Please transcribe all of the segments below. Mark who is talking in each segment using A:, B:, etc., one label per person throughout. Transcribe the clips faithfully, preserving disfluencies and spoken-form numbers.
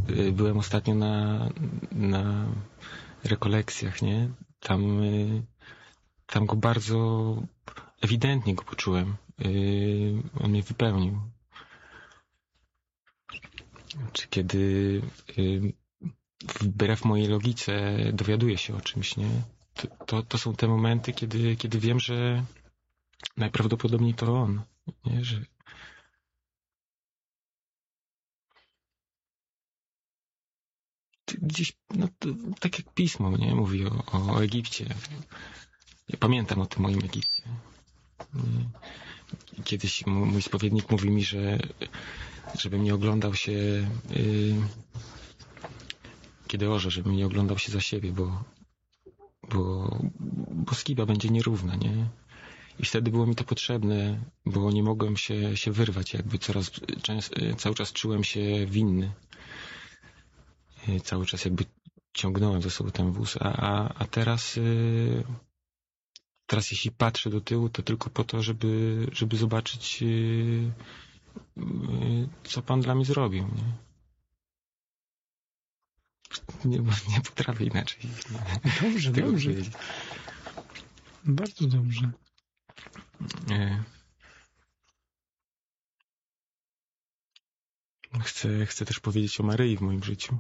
A: y, byłem ostatnio na, na rekolekcjach, nie? Tam, y, tam go bardzo ewidentnie go poczułem. Y, on mnie wypełnił. Czy kiedy y, wbrew mojej logice dowiaduję się o czymś, nie? To, to, to są te momenty, kiedy, kiedy wiem, że najprawdopodobniej to on, nie? Że gdzieś, no to, tak jak pismo, nie? Mówi o, o Egipcie. Ja pamiętam o tym moim Egipcie. Kiedyś mój spowiednik mówi mi, że żebym nie oglądał się yy, kiedy orze, żebym nie oglądał się za siebie, bo bo, bo skiba będzie nierówna, nie? I wtedy było mi to potrzebne, bo nie mogłem się, się wyrwać, jakby coraz, częst, cały czas czułem się winny. Cały czas jakby ciągnąłem ze sobą ten wóz, a, a, a teraz yy, teraz jeśli patrzę do tyłu, to tylko po to, żeby, żeby zobaczyć yy, yy, co Pan dla mnie zrobił, nie? Nie, nie potrafię inaczej.
B: Dobrze, dobrze.
A: Powiedzieć.
B: Bardzo dobrze.
A: Nie. Chcę, chcę też powiedzieć o Maryi w moim życiu.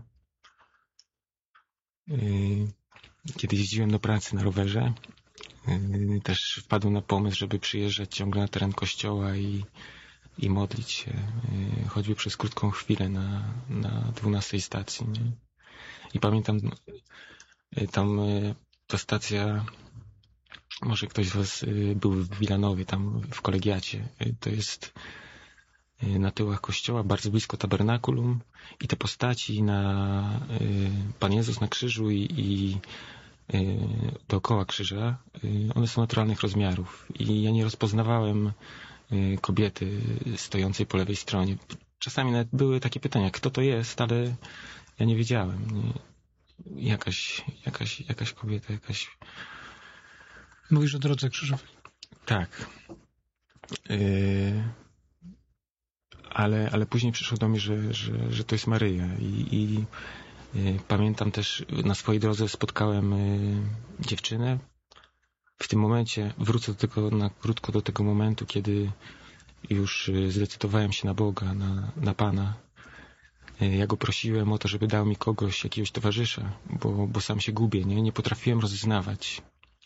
A: Kiedy jeździłem do pracy na rowerze, też wpadłem na pomysł, żeby przyjeżdżać ciągle na teren kościoła i, i modlić się, choćby przez krótką chwilę na, na dwunastej stacji. Nie? I pamiętam, tam ta stacja, może ktoś z was był w Wilanowie, tam w kolegiacie, to jest na tyłach kościoła, bardzo blisko tabernakulum i te postaci na Pan Jezus na krzyżu i, i dookoła krzyża, one są naturalnych rozmiarów i ja nie rozpoznawałem kobiety stojącej po lewej stronie. Czasami nawet były takie pytania, kto to jest, ale ja nie wiedziałem. Nie? Jakaś, jakaś, jakaś kobieta, jakaś...
B: Mówisz o drodze krzyżowej.
A: Tak. Yy... Ale, ale później przyszło do mnie, że, że, że to jest Maryja i, i y, pamiętam też na swojej drodze spotkałem y, dziewczynę. W tym momencie wrócę do tego, na krótko do tego momentu, kiedy już y, zdecydowałem się na Boga, na, na Pana. Y, ja Go prosiłem o to, żeby dał mi kogoś, jakiegoś towarzysza, bo, bo sam się gubię, nie, nie potrafiłem rozeznawać.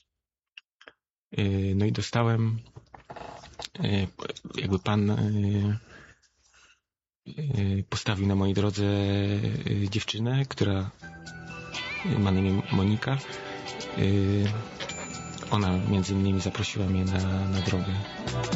A: Y, no i dostałem y, jakby Pan y, postawił na mojej drodze dziewczynę, która ma na imię Monika. Ona między innymi zaprosiła mnie na, na drogę.